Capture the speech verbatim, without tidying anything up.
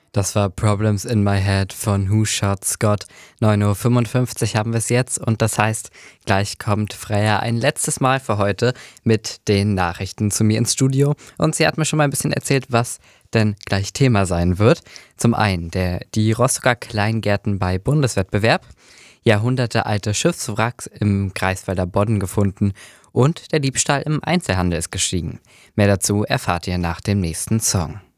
Das war Problems in My Head von Who Shot Scott. neun Uhr fünfundfünfzig haben wir es jetzt und das heißt, gleich kommt Freya ein letztes Mal für heute mit den Nachrichten zu mir ins Studio. Und sie hat mir schon mal ein bisschen erzählt, was denn gleich Thema sein wird. Zum einen der, die Rostocker Kleingärten bei Bundeswettbewerb, jahrhundertealte Schiffswracks im Greifswalder Bodden gefunden und der Diebstahl im Einzelhandel ist gestiegen. Mehr dazu erfahrt ihr nach dem nächsten Song.